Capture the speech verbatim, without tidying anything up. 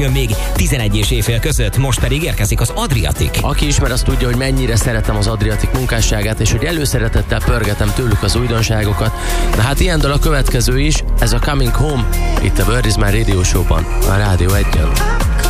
jön még tizenegy és éjfél között, most pedig érkezik az Adriatic. Aki ismer, az tudja, hogy mennyire szeretem az Adriatic munkásságát, és hogy előszeretettel pörgetem tőlük az újdonságokat. Na hát ilyen dal a következő is, ez a Coming Home, itt a Word is My Radio Show-ban, a Rádió egyen.